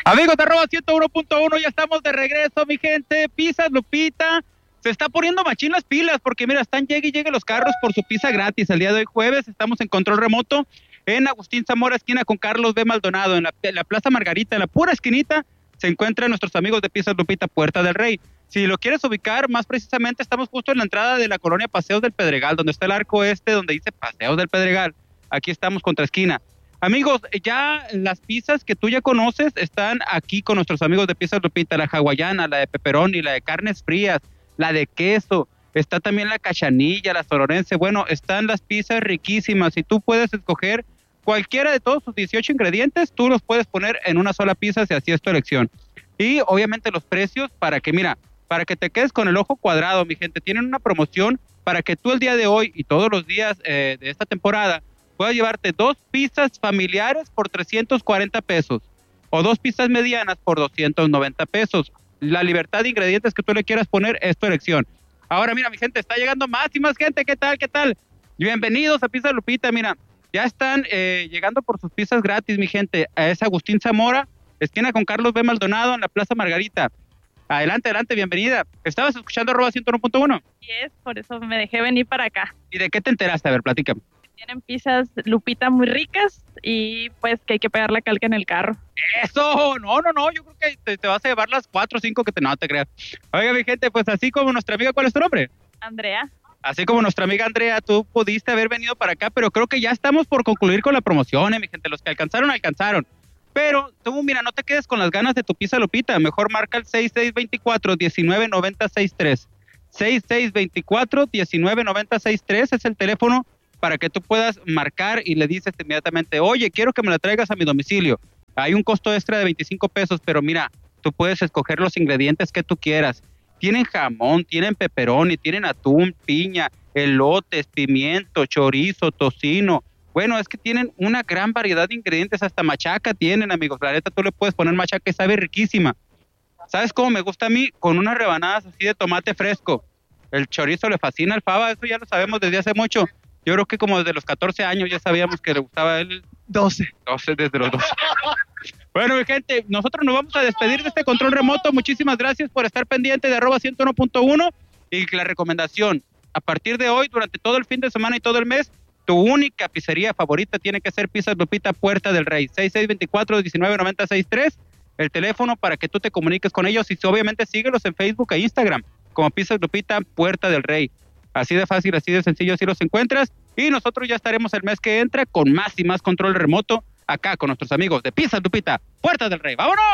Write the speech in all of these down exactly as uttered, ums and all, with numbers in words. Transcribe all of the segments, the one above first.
Amigos de arroba ciento uno punto uno, ya estamos de regreso, mi gente. Pizzas Lupita se está poniendo machín las pilas, porque mira, están llegue y llegue los carros por su pizza gratis. El día de hoy jueves estamos en control remoto en Agustín Zamora, esquina con Carlos B. Maldonado, en la, en la Plaza Margarita, en la pura esquinita, se encuentran nuestros amigos de Pizzas Lupita, Puerta del Rey. Si lo quieres ubicar, más precisamente estamos justo en la entrada de la colonia Paseos del Pedregal, donde está el arco este, donde dice Paseos del Pedregal. Aquí estamos contra esquina. Amigos, ya las pizzas que tú ya conoces están aquí con nuestros amigos de Pizzas Lupita, la hawaiana, la de pepperoni, la de carnes frías, la de queso, está también la cachanilla, la sonorense. Bueno, están las pizzas riquísimas y tú puedes escoger cualquiera de todos sus dieciocho ingredientes, tú los puedes poner en una sola pizza si así es tu elección. Y obviamente los precios para que, mira, para que te quedes con el ojo cuadrado, mi gente, tienen una promoción para que tú el día de hoy y todos los días eh, de esta temporada puedas llevarte dos pizzas familiares por trescientos cuarenta pesos o dos pizzas medianas por doscientos noventa pesos. La libertad de ingredientes que tú le quieras poner es tu elección. Ahora, mira, mi gente, está llegando más y más gente. ¿Qué tal? ¿Qué tal? Bienvenidos a Pizzas Lupita. Mira, ya están eh, llegando por sus pizzas gratis, mi gente. Es Agustín Zamora, esquina con Carlos B. Maldonado en la Plaza Margarita. Adelante, adelante, bienvenida. ¿Estabas escuchando arroba ciento uno punto uno? Sí, es, por eso me dejé venir para acá. ¿Y de qué te enteraste? A ver, platícame. Tienen pizzas Lupita muy ricas y pues que hay que pegar la calca en el carro. ¡Eso! No, no, no, yo creo que te, te vas a llevar las cuatro o cinco que te... No, te creas. Oiga, mi gente, pues así como nuestra amiga, ¿cuál es tu nombre? Andrea. Así como nuestra amiga Andrea, tú pudiste haber venido para acá, pero creo que ya estamos por concluir con la promoción, eh, mi gente. Los que alcanzaron, alcanzaron. Pero tú, mira, no te quedes con las ganas de tu pizza Lupita. Mejor marca el seis seis dos cuatro, uno nueve nueve cero seis tres. seis seis dos cuatro, uno nueve nueve cero seis tres es el teléfono para que tú puedas marcar y le dices inmediatamente, oye, quiero que me la traigas a mi domicilio. Hay un costo extra de veinticinco pesos, pero mira, tú puedes escoger los ingredientes que tú quieras. Tienen jamón, tienen pepperoni, tienen atún, piña, elotes, pimiento, chorizo, tocino. Bueno, es que tienen una gran variedad de ingredientes, hasta machaca tienen, amigos. La neta, tú le puedes poner machaca y sabe riquísima. ¿Sabes cómo me gusta a mí? Con unas rebanadas así de tomate fresco. El chorizo le fascina al Faba, eso ya lo sabemos desde hace mucho. Yo creo que como desde los catorce años ya sabíamos que le gustaba a él. doce. doce, desde los doce. Bueno, mi gente, nosotros nos vamos a despedir de este control remoto. Muchísimas gracias por estar pendiente de arroba ciento uno punto uno. Y la recomendación, a partir de hoy, durante todo el fin de semana y todo el mes, tu única pizzería favorita tiene que ser Pizzas Lupita, Puerta del Rey. seis seis dos cuatro, uno nueve nueve cero seis tres, el teléfono para que tú te comuniques con ellos. Y obviamente síguelos en Facebook e Instagram como Pizzas Lupita, Puerta del Rey. Así de fácil, así de sencillo, así los encuentras. Y nosotros ya estaremos el mes que entra con más y más control remoto acá con nuestros amigos de Pizzas Lupita, Puerta del Rey. ¡Vámonos!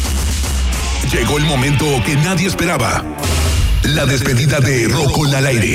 Llegó el momento que nadie esperaba. La despedida de Rocola al aire.